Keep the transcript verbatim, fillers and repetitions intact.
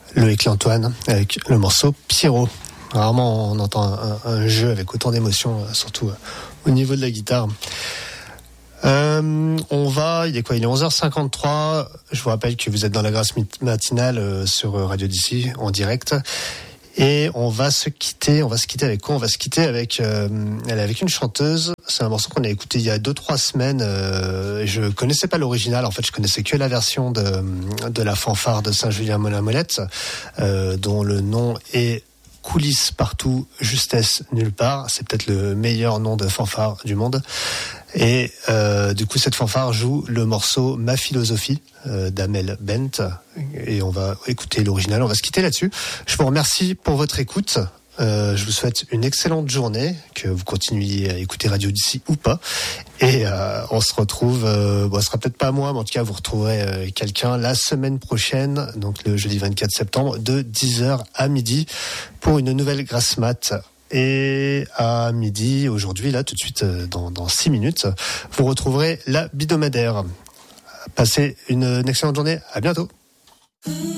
Loïc Lantoine avec le morceau Pierrot. Rarement on entend un, un jeu avec autant d'émotion, surtout au niveau de la guitare. Euh, on va, il est quoi? Il est onze heures cinquante-trois. Je vous rappelle que vous êtes dans la grâce matinale euh, sur Radio D C en direct. Et on va se quitter, on va se quitter avec quoi? On va se quitter avec, euh, elle est avec une chanteuse. C'est un morceau qu'on a écouté il y a deux, trois semaines. Euh, je connaissais pas l'original. En fait, je connaissais que la version de, de la fanfare de Saint-Julien-Molin-Molette, euh, dont le nom est Coulisses partout, justesse nulle part. C'est peut-être le meilleur nom de fanfare du monde. Et euh, du coup, cette fanfare joue le morceau Ma philosophie euh, d'Amel Bent. Et on va écouter l'original. On va se quitter là-dessus. Je vous remercie pour votre écoute. Euh, je vous souhaite une excellente journée, que vous continuiez à écouter Radio D C ou pas. Et euh, on se retrouve, euh, bon, ce sera peut-être pas moi, mais en tout cas, vous retrouverez euh, quelqu'un la semaine prochaine, donc le jeudi vingt-quatre septembre, de dix heures à midi, pour une nouvelle grasse mat. Et à midi, aujourd'hui, là, tout de suite, dans, dans six minutes, vous retrouverez la Bidomadaire. Passez une, une excellente journée. À bientôt.